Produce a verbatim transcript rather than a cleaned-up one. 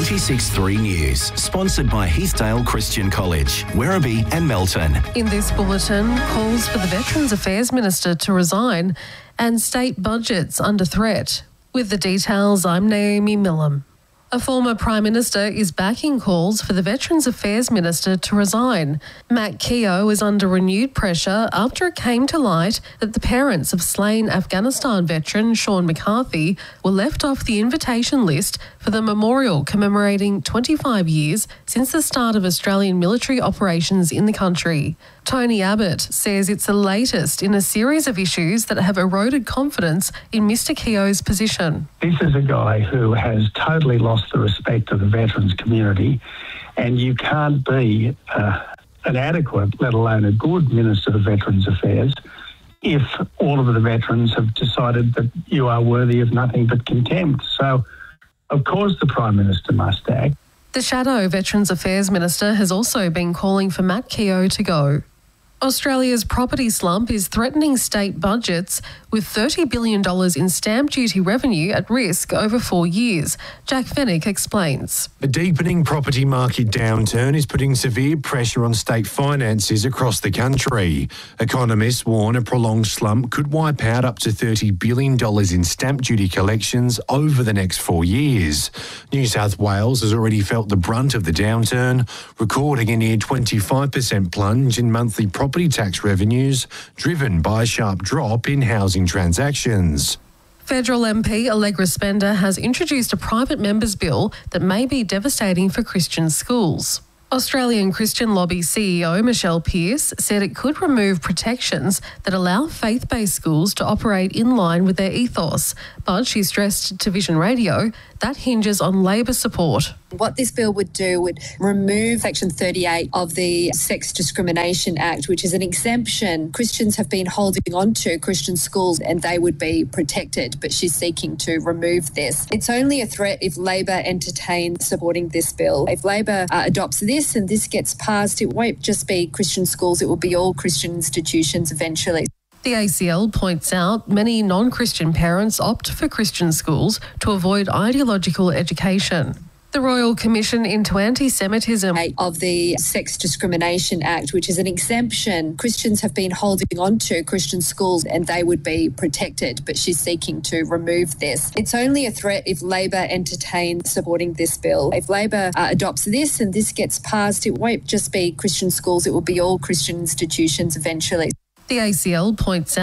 ninety-six point three News, sponsored by Heathdale Christian College, Werribee and Melton. In this bulletin, calls for the Veterans Affairs Minister to resign and state budgets under threat. With the details, I'm Naomi Millam. A former Prime Minister is backing calls for the Veterans Affairs Minister to resign. Matt Keogh is under renewed pressure after it came to light that the parents of slain Afghanistan veteran Sean McCarthy were left off the invitation list for the memorial commemorating twenty-five years since the start of Australian military operations in the country. Tony Abbott says it's the latest in a series of issues that have eroded confidence in Mr Keogh's position. This is a guy who has totally lost the respect of the veterans community, and you can't be uh, an adequate, let alone a good Minister of Veterans Affairs, if all of the veterans have decided that you are worthy of nothing but contempt. So, of course, the Prime Minister must act. The shadow Veterans Affairs Minister has also been calling for Matt Keogh to go. Australia's property slump is threatening state budgets, with thirty billion dollars in stamp duty revenue at risk over four years. Jack Fennick explains. A deepening property market downturn is putting severe pressure on state finances across the country. Economists warn a prolonged slump could wipe out up to thirty billion dollars in stamp duty collections over the next four years. New South Wales has already felt the brunt of the downturn, recording a near twenty-five percent plunge in monthly property property tax revenues, driven by a sharp drop in housing transactions. Federal M P Allegra Spender has introduced a private members bill that may be devastating for Christian schools. Australian Christian Lobby C E O Michelle Pearce said it could remove protections that allow faith-based schools to operate in line with their ethos, but she stressed to Vision Radio that hinges on Labor support. What this bill would do would remove Section thirty-eight of the Sex Discrimination Act, which is an exemption Christians have been holding on to, Christian schools, and they would be protected, but she's seeking to remove this. It's only a threat if Labor entertains supporting this bill. If Labor uh, adopts this and this gets passed, it won't just be Christian schools, it will be all Christian institutions eventually. The A C L points out many non-Christian parents opt for Christian schools to avoid ideological education. The Royal Commission into Anti-Semitism of the Sex Discrimination Act, which is an exemption Christians have been holding on to, Christian schools, and they would be protected, but she's seeking to remove this. It's only a threat if Labor entertains supporting this bill. If Labor uh, adopts this and this gets passed, it won't just be Christian schools, it will be all Christian institutions eventually. The A C L points out